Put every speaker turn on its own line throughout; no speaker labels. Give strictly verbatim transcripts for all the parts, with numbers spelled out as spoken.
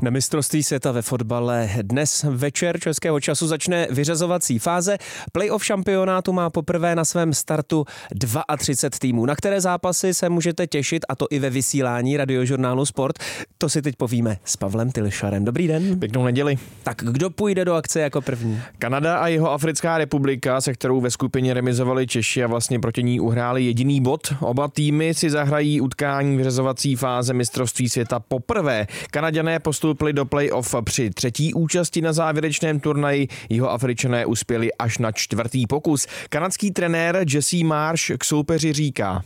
Na mistrovství světa ve fotbale dnes večer českého času začne vyřazovací fáze. Playoff šampionátu má poprvé na svém startu třicet dva týmů. Na které zápasy se můžete těšit, a to i ve vysílání Radiožurnálu Sport? To si teď povíme s Pavlem Tilšarem. Dobrý den.
Pěknou neděli.
Tak kdo půjde do akce jako první?
Kanada a Jihoafrická republika, se kterou ve skupině remizovali Češi a vlastně proti ní uhráli jediný bod. Oba týmy si zahrají utkání vyřazovací fáze mistrovství světa poprvé. Kanaďané postoupili do playoff při třetí účasti na závěrečném turnaji, Jihoafričané uspěli až na čtvrtý pokus. Kanadský trenér Jesse Marsh k soupeři říká: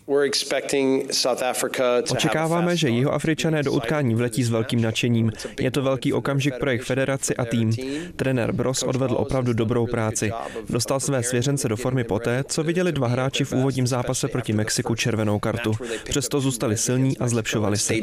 Očekáváme, že Jihoafričané do utkání vletí s velkým nadšením. Je to velký okamžik pro jejich federaci a tým. Trenér Bros odvedl opravdu dobrou práci. Dostal své svěřence do formy poté, co viděli dva hráči v úvodním zápase proti Mexiku červenou kartu. Přesto zůstali silní a zlepšovali se.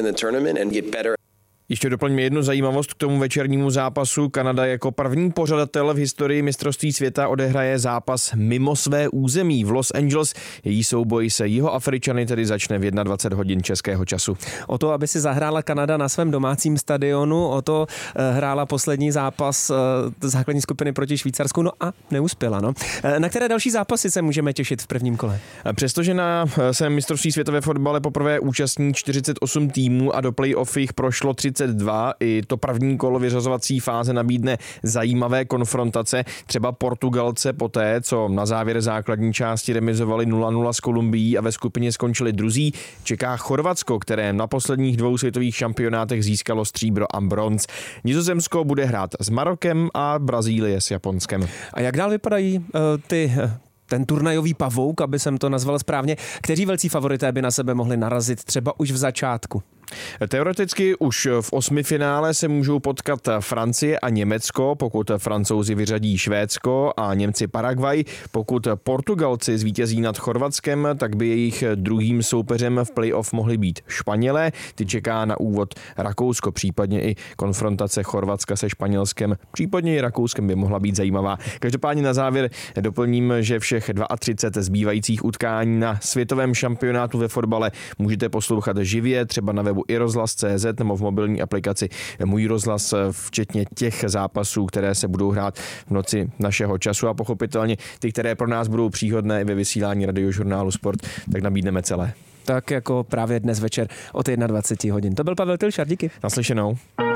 Ještě doplňme jednu zajímavost k tomu večernímu zápasu. Kanada jako první pořadatel v historii mistrovství světa odehraje zápas mimo své území v Los Angeles. Její souboj se Jihoafričany tedy začne v dvacet jedna hodin českého času.
O to, aby si zahrála Kanada na svém domácím stadionu, o to hrála poslední zápas základní skupiny proti Švýcarsku, no a neuspěla. No. Na které další zápasy se můžeme těšit v prvním kole?
Přestože na se mistrovství světa ve fotbale poprvé účastní čtyřicet osm týmů a do playoff jich prošlo třicet dva, i to první kolo vyřazovací fáze nabídne zajímavé konfrontace. Třeba Portugalce poté, co na závěr základní části remizovali nula nula s Kolumbií a ve skupině skončili druzí, čeká Chorvatsko, které na posledních dvou světových šampionátech získalo stříbro a bronz. Nizozemsko bude hrát s Marokem a Brazílie s Japonskem.
A jak dál vypadají uh, ty... ten turnajový pavouk, aby jsem to nazval správně, kteří velcí favorité by na sebe mohli narazit třeba už v začátku?
Teoreticky už v osmifinále se můžou potkat Francie a Německo, pokud Francouzi vyřadí Švédsko a Němci Paraguay. Pokud Portugalci zvítězí nad Chorvatskem, tak by jejich druhým soupeřem v playoff mohli být Španělé. Ty čeká na úvod Rakousko, případně i konfrontace Chorvatska se Španělskem, případně i Rakouskem by mohla být zajímavá. Každopádně na závěr doplním, že všech třicet dva zbývajících utkání na světovém šampionátu ve fotbale můžete poslouchat živě, třeba na webu i rozhlas tečka cé zet nebo v mobilní aplikaci Můj rozhlas, včetně těch zápasů, které se budou hrát v noci našeho času a pochopitelně ty, které pro nás budou příhodné i ve vysílání Radiožurnálu Sport, tak nabídneme celé.
Tak jako právě dnes večer od dvacet jedna hodin. To byl Pavel Tilšar, díky.
Naslyšenou.